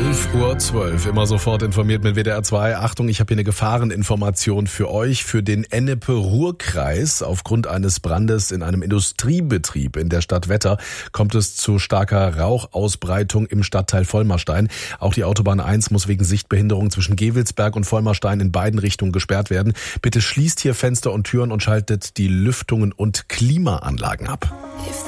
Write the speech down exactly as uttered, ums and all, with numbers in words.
elf Uhr zwölf, immer sofort informiert mit W D R zwei. Achtung, ich habe hier eine Gefahreninformation für euch, für den Ennepe-Ruhr-Kreis. Aufgrund eines Brandes in einem Industriebetrieb in der Stadt Wetter kommt es zu starker Rauchausbreitung im Stadtteil Vollmarstein. Auch die Autobahn eins muss wegen Sichtbehinderung zwischen Gewelsberg und Vollmarstein in beiden Richtungen gesperrt werden. Bitte schließt hier Fenster und Türen und schaltet die Lüftungen und Klimaanlagen ab.